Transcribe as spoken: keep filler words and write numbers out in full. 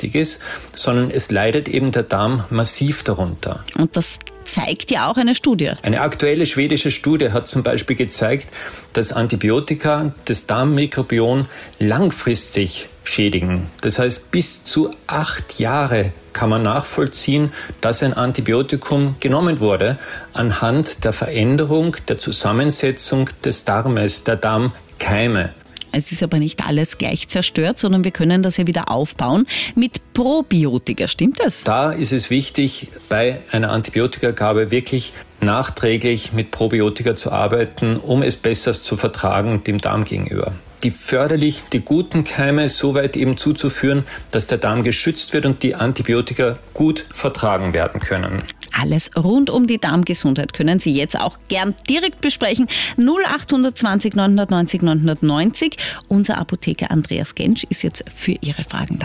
wichtig ist, sondern es leidet eben der Darm massiv darunter. Und das zeigt ja auch eine Studie. Eine aktuelle schwedische Studie hat zum Beispiel gezeigt, dass Antibiotika das Darmmikrobiom langfristig schädigen. Das heißt, bis zu acht Jahre kann man nachvollziehen, dass ein Antibiotikum genommen wurde, anhand der Veränderung der Zusammensetzung des Darmes, der Darmkeime. Es ist aber nicht alles gleich zerstört, sondern wir können das ja wieder aufbauen mit Probiotika. Stimmt das? Da ist es wichtig, bei einer Antibiotikagabe wirklich nachträglich mit Probiotika zu arbeiten, um es besser zu vertragen dem Darm gegenüber. Die förderlich die guten Keime so weit eben zuzuführen, dass der Darm geschützt wird und die Antibiotika gut vertragen werden können. Alles rund um die Darmgesundheit können Sie jetzt auch gern direkt besprechen. null acht zwanzig neunhundertneunzig neunhundertneunzig. Unser Apotheker Andreas Gensch ist jetzt für Ihre Fragen da.